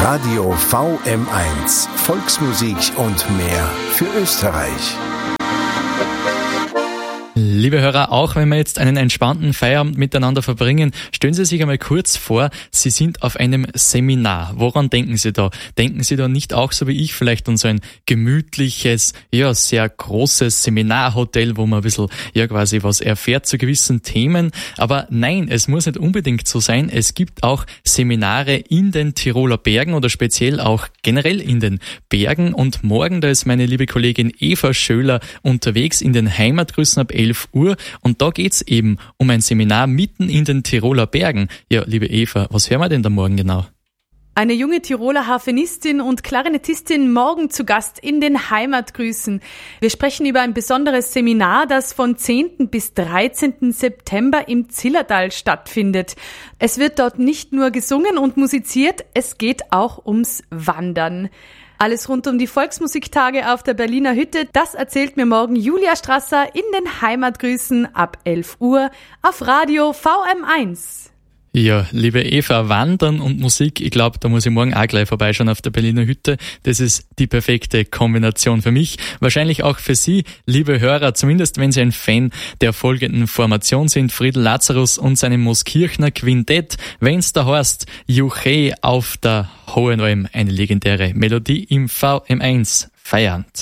Radio VM1, Volksmusik und mehr für Österreich. Liebe Hörer, auch wenn wir jetzt einen entspannten Feierabend miteinander verbringen, stellen Sie sich einmal kurz vor, Sie sind auf einem Seminar. Woran denken Sie da? Denken Sie da nicht auch so wie ich vielleicht an so ein gemütliches, sehr großes Seminarhotel, wo man ein bisschen, quasi was erfährt zu gewissen Themen? Aber nein, es muss nicht unbedingt so sein. Es gibt auch Seminare in den Tiroler Bergen oder speziell auch generell in den Bergen. Und morgen, da ist meine liebe Kollegin Eva Schöler unterwegs in den Heimatgrüßen ab 11 Uhr und da geht's eben um ein Seminar mitten in den Tiroler Bergen. Ja, liebe Eva, was hören wir denn da morgen genau? Eine junge Tiroler Harfenistin und Klarinettistin morgen zu Gast in den Heimatgrüßen. Wir sprechen über ein besonderes Seminar, das von 10. bis 13. September im Zillertal stattfindet. Es wird dort nicht nur gesungen und musiziert, es geht auch ums Wandern. Alles rund um die Volksmusiktage auf der Berliner Hütte, das erzählt mir morgen Julia Strasser in den Heimatgrüßen ab 11 Uhr auf Radio VM1. Ja, liebe Eva, Wandern und Musik, ich glaube, da muss ich morgen auch gleich vorbeischauen auf der Berliner Hütte. Das ist die perfekte Kombination für mich, wahrscheinlich auch für Sie, liebe Hörer, zumindest wenn Sie ein Fan der folgenden Formation sind, Friedl Lazarus und seinem Mooskirchner Quintett, wenn's da heißt, Juche auf der Hohen Alm, eine legendäre Melodie im VM1 feiernd.